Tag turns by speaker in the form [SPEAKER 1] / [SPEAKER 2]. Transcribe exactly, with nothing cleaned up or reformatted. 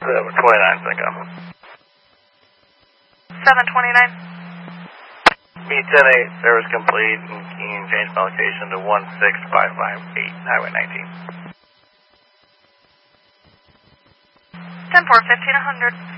[SPEAKER 1] seven twenty-nine, Cinco.
[SPEAKER 2] seven twenty-nine.
[SPEAKER 1] B ten eight, service complete, and Keene change my location to one six five five eight, Highway nineteen.
[SPEAKER 2] ten four, fifteen hundred.